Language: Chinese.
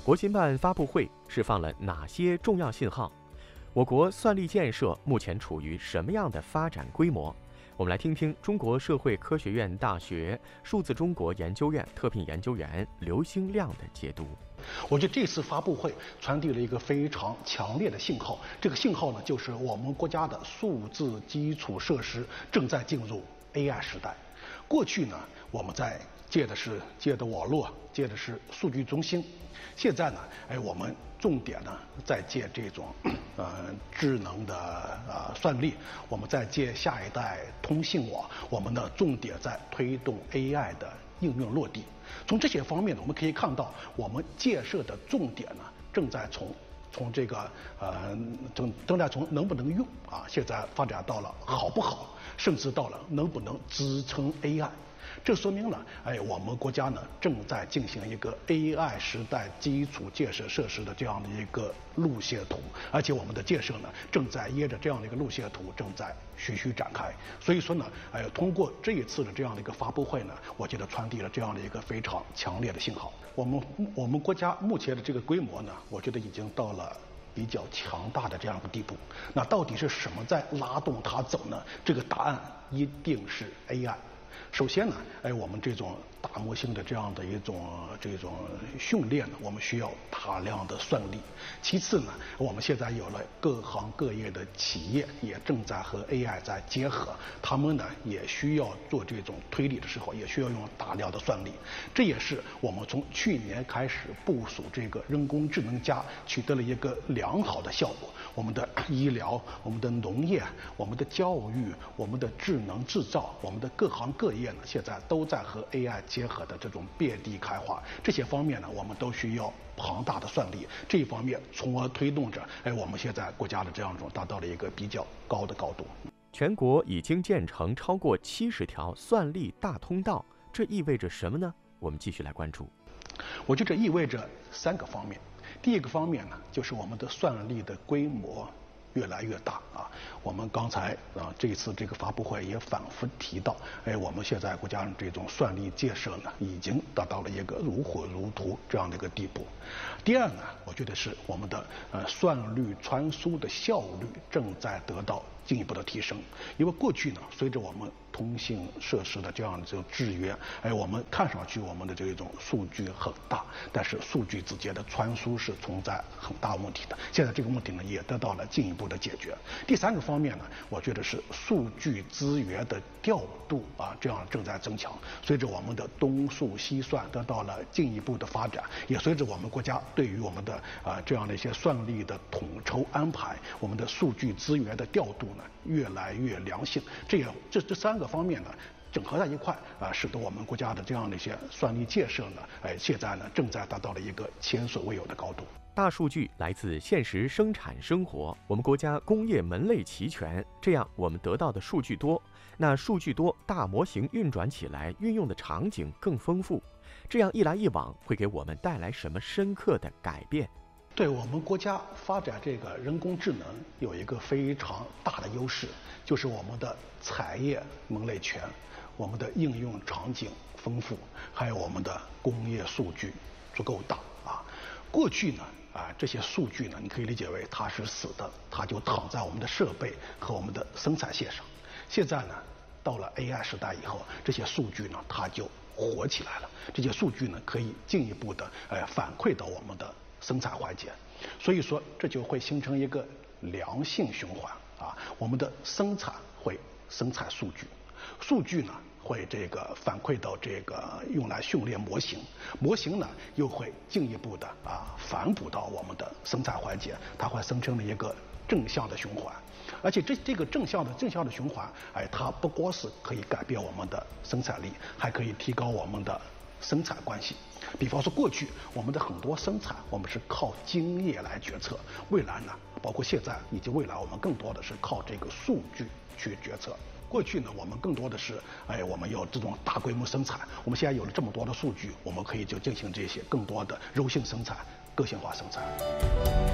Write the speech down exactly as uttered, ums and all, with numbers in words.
国新办发布会释放了哪些重要信号？我国算力建设目前处于什么样的发展规模？我们来听听中国社会科学院大学数字中国研究院特聘研究员刘兴亮的解读。 我觉得这次发布会传递了一个非常强烈的信号，这个信号呢，就是我们国家的数字基础设施正在进入 A I 时代。过去呢，我们在借的是借的网络，借的是数据中心。现在呢，哎，我们重点呢在借这种呃智能的呃算力，我们在借下一代通信网，我们呢重点在推动 A I 的应用落地。从这些方面呢，我们可以看到，我们建设的重点呢正在从从这个呃正正在从能不能用啊，现在发展到了好不好，甚至到了能不能支撑 A I。这说明了，哎，我们国家呢正在进行一个 A I 时代基础建设设施的这样的一个路线图，而且我们的建设呢正在沿着这样的一个路线图正在徐徐展开。所以说呢，哎，通过这一次的这样的一个发布会呢，我觉得传递了这样的一个非常强烈的信号。我们我们国家目前的这个规模呢，我觉得已经到了比较强大的这样一个地步。那到底是什么在拉动它走呢？这个答案一定是 A I。首先呢，哎，我们这种大模型的这样的一种这种训练呢，我们需要大量的算力。其次呢，我们现在有了各行各业的企业也正在和 A I 在结合，他们呢也需要做这种推理的时候，也需要用大量的算力。这也是我们从去年开始部署这个人工智能加取得了一个良好的效果。我们的医疗、我们的农业、我们的教育、我们的智能制造、我们的各行各业呢，现在都在和 A I 结合的这种遍地开花。这些方面呢，我们都需要庞大的算力。这一方面，从而推动着，哎，我们现在国家的这样一种达到了一个比较高的高度。 全国已经建成超过七十条算力大通道，这意味着什么呢？我们继续来关注。 我觉得这意味着三个方面。第一个方面呢，就是我们的算力的规模越来越大啊！我们刚才啊这一次这个发布会也反复提到，哎，我们现在国家这种算力建设呢，已经达到了一个如火如荼这样的一个地步。第二呢，我觉得是我们的呃算力传输的效率正在得到进一步的提升。因为过去呢，随着我们通信设施的这样的这种制约，哎，我们看上去我们的这种数据很大，但是数据之间的传输是存在很大问题的。现在这个问题呢，也得到了进一步的解决。第三个方面呢，我觉得是数据资源的调度啊，这样正在增强。随着我们的东数西算得到了进一步的发展，也随着我们国家对于我们的啊这样的一些算力的统筹安排，我们的数据资源的调度呢越来越良性。这也这这三个方面呢整合在一块啊，使得我们国家的这样的一些算力建设呢，哎，现在呢正在达到了一个前所未有的高度。 大数据来自现实生产生活，我们国家工业门类齐全，这样我们得到的数据多，那数据多，大模型运转起来运用的场景更丰富，这样一来一往会给我们带来什么深刻的改变？ 对我们国家发展这个人工智能有一个非常大的优势，就是我们的产业门类全，我们的应用场景丰富，还有我们的工业数据足够大啊。过去呢啊这些数据呢，你可以理解为它是死的，它就躺在我们的设备和我们的生产线上。现在呢到了 A I 时代以后，这些数据呢它就活起来了，这些数据呢可以进一步的呃反馈到我们的生产环节，所以说这就会形成一个良性循环啊。我们的生产会生产数据，数据呢会这个反馈到这个用来训练模型，模型呢又会进一步的啊反哺到我们的生产环节，它会生成了一个正向的循环。而且这这个正向的正向的循环，哎，它不光是可以改变我们的生产力，还可以提高我们的生产关系。比方说过去我们的很多生产我们是靠经验来决策，未来呢包括现在以及未来我们更多的是靠这个数据去决策。过去呢我们更多的是哎我们有这种大规模生产，我们现在有了这么多的数据，我们可以就进行这些更多的柔性生产、个性化生产。